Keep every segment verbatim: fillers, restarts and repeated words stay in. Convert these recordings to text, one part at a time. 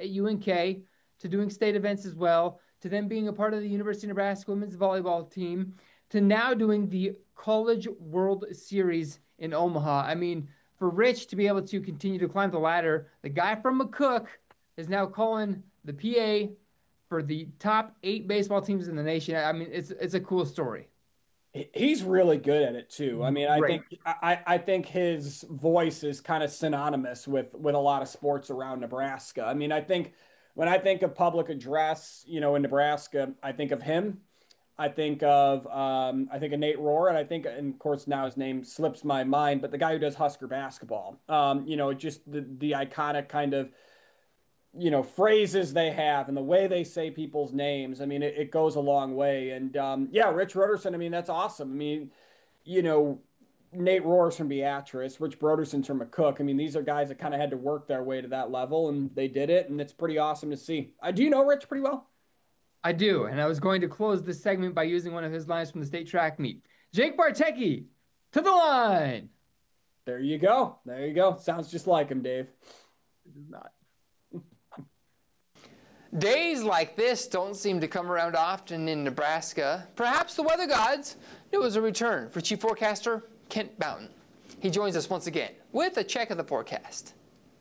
at U N K, to doing state events as well, to then being a part of the University of Nebraska women's volleyball team, to now doing the College World Series in Omaha. I mean, for Rich to be able to continue to climb the ladder, the guy from McCook is now calling the P A for the top eight baseball teams in the nation. I mean, it's it's a cool story. He's really good at it too. I mean, I Great. think I, I think his voice is kind of synonymous with with a lot of sports around Nebraska. I mean, I think when I think of public address, you know, in Nebraska, I think of him. I think of um, I think of Nate Rohr, and I think, and of course now his name slips my mind, but the guy who does Husker basketball. Um, you know, just the the iconic kind of you know phrases they have and the way they say people's names. I mean, it, it goes a long way. And um, yeah, Rich Roderson. I mean, that's awesome. I mean, you know, Nate Rohr's from Beatrice, Rich Broderson's from McCook. I mean, these are guys that kind of had to work their way to that level, and they did it, and it's pretty awesome to see. Uh, do you know Rich pretty well? I do, and I was going to close this segment by using one of his lines from the state track meet. Jake Bartecki, to the line. There you go. There you go. Sounds just like him, Dave. It does not. Days like this don't seem to come around often in Nebraska. Perhaps the weather gods knew it was a return for Chief Forecaster Kent Boughton. He joins us once again with a check of the forecast.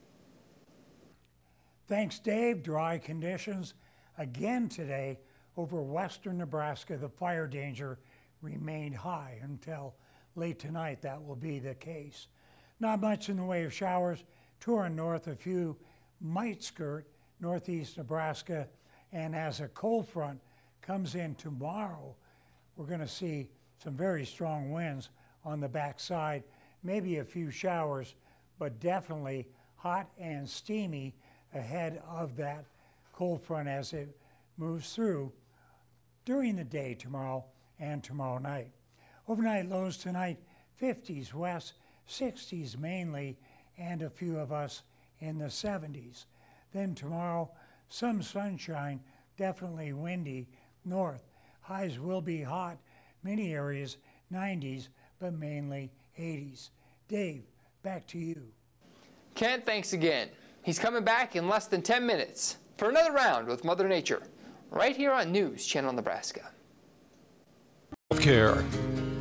Thanks, Dave. Dry conditions again today over western Nebraska. The fire danger remained high until late tonight. That will be the case. Not much in the way of showers to our north. A few might skirt northeast Nebraska, and as a cold front comes in tomorrow, we're going to see some very strong winds on the backside, maybe a few showers, but definitely hot and steamy ahead of that cold front as it moves through during the day tomorrow and tomorrow night. Overnight lows tonight, fifties west, sixties mainly, and a few of us in the seventies. Then tomorrow, some sunshine, definitely windy north. Highs will be hot, many areas nineties, but mainly eighties. Dave, back to you. Kent, thanks again. He's coming back in less than ten minutes for another round with Mother Nature, right here on News Channel Nebraska. Healthcare.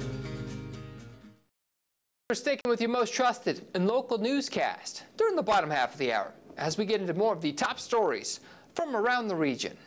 We're sticking with your most trusted and local newscast during the bottom half of the hour, as we get into more of the top stories from around the region.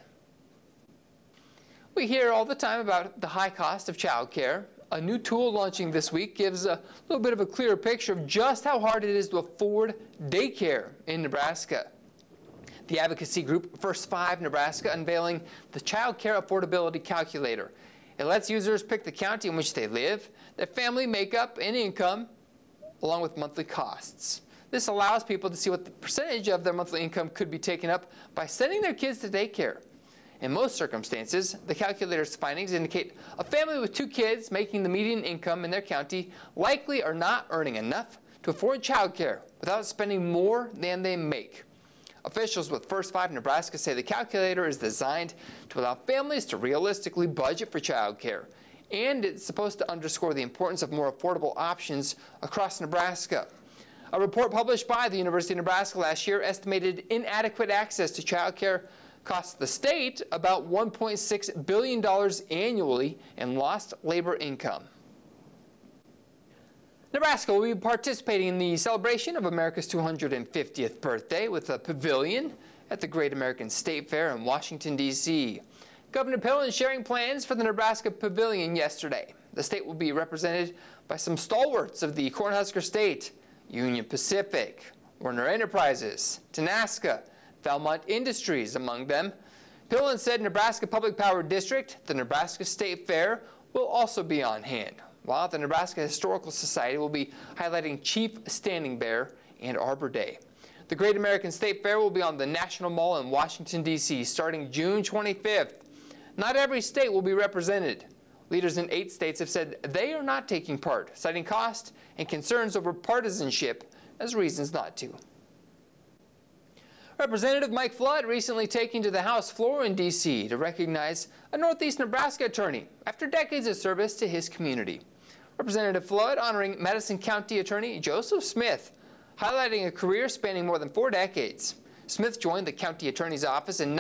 We hear all the time about the high cost of childcare. A new tool launching this week gives a little bit of a clearer picture of just how hard it is to afford daycare in Nebraska. The advocacy group First Five Nebraska unveiling the Child Care Affordability Calculator. It lets users pick the county in which they live, their family makeup and income, along with monthly costs. This allows people to see what the percentage of their monthly income could be taken up by sending their kids to daycare. In most circumstances, the calculator's findings indicate a family with two kids making the median income in their county likely are not earning enough to afford childcare without spending more than they make. Officials with First Five Nebraska say the calculator is designed to allow families to realistically budget for childcare, and it's supposed to underscore the importance of more affordable options across Nebraska. A report published by the University of Nebraska last year estimated inadequate access to child care costs the state about one point six billion dollars annually in lost labor income. Nebraska will be participating in the celebration of America's two hundred fiftieth birthday with a pavilion at the Great American State Fair in Washington, D C Governor Pillen sharing plans for the Nebraska Pavilion yesterday. The state will be represented by some stalwarts of the Cornhusker State: Union Pacific, Werner Enterprises, Tenaska, Valmont Industries among them. Pillen said Nebraska Public Power District, the Nebraska State Fair, will also be on hand, while the Nebraska Historical Society will be highlighting Chief Standing Bear and Arbor Day. The Great American State Fair will be on the National Mall in Washington, D C starting June twenty-fifth. Not every state will be represented. Leaders in eight states have said they are not taking part, citing cost and concerns over partisanship as reasons not to. Representative Mike Flood recently taken to the House floor in D C to recognize a Northeast Nebraska attorney after decades of service to his community. Representative Flood honoring Madison County Attorney Joseph Smith, highlighting a career spanning more than four decades. Smith joined the county attorney's office in